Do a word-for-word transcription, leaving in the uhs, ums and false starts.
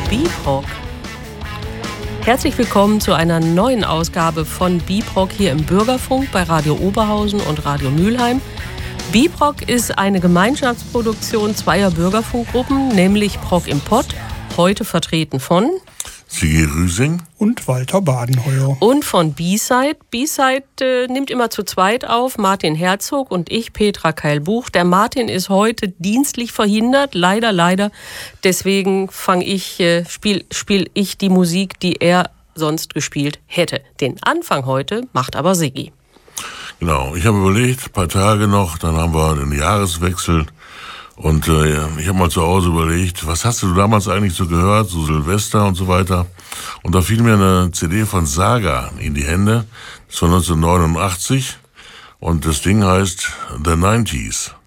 BeatRock. Herzlich willkommen zu einer neuen Ausgabe von BeatRock hier im Bürgerfunk bei Radio Oberhausen und Radio Mülheim. BeatRock ist eine Gemeinschaftsproduktion zweier Bürgerfunkgruppen, nämlich Prog im Pott, heute vertreten von Sigi Rüsing und Walter Badenheuer. Und von B-Side. B-Side äh, nimmt immer zu zweit auf, Martin Herzog und ich, Petra Keil-Buch. Der Martin ist heute dienstlich verhindert, leider, leider. Deswegen fang ich, äh, spiel, spiel ich die Musik, die er sonst gespielt hätte. Den Anfang heute macht aber Sigi. Genau, ich habe überlegt, ein paar Tage noch, dann haben wir den Jahreswechsel. Und äh, ich habe mal zu Hause überlegt, was hast du damals eigentlich so gehört, so Silvester und so weiter. Und da fiel mir eine C D von Saga in die Hände, das war neunzehnhundertneunundachtzig und das Ding heißt The nineties.